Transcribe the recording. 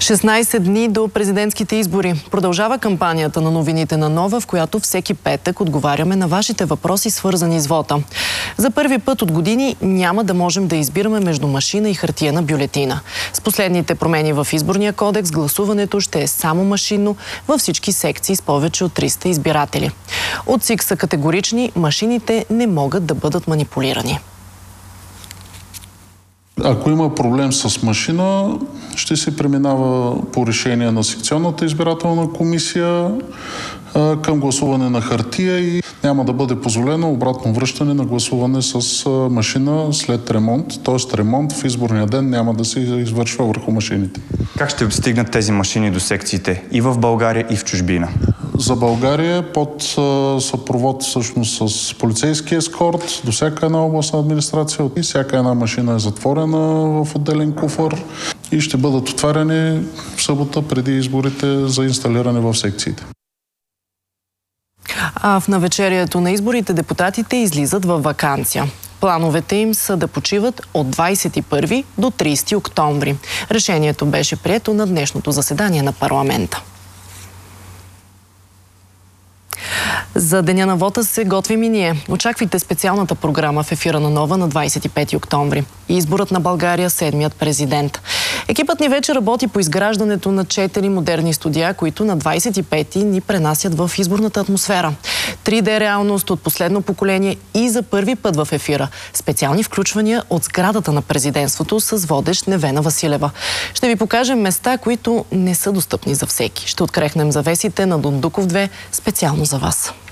16 дни до президентските избори. Продължава кампанията на новините на Нова, в която всеки петък отговаряме на вашите въпроси, свързани с вота. За първи път от години няма да можем да избираме между машина и хартиена бюлетина. С последните промени в изборния кодекс гласуването ще е само машинно във всички секции с повече от 300 избиратели. От ЦИК са категорични, машините не могат да бъдат манипулирани. Ако има проблем с машина, ще се преминава по решение на секционната избирателна комисия към гласуване на хартия и няма да бъде позволено обратно връщане на гласуване с машина след ремонт. Т.е. ремонт в изборния ден няма да се извършва върху машините. Как ще стигнат тези машини до секциите и в България, и в чужбина? За България под съпровод всъщност с полицейски ескорт до всяка една областна администрация и всяка една машина е затворена в отделен куфър и ще бъдат отваряни в събота преди изборите за инсталиране в секциите. А в навечерието на изборите депутатите излизат във ваканция. Плановете им са да почиват от 21 до 30 октомври. Решението беше прието на днешното заседание на парламента. За Деня на вота се готвим и ние. Очаквайте специалната програма в ефира на Нова на 25 октомври. Изборът на България, 7-ият президент. Екипът ни вече работи по изграждането на 4 модерни студия, които на 25-ти ни пренасят в изборната атмосфера. 3D реалност от последно поколение и за първи път в ефира. Специални включвания от сградата на президентството с водещ Невена Василева. Ще ви покажем места, които не са достъпни за всеки. Ще открехнем завесите на Дондуков 2 специално за вас.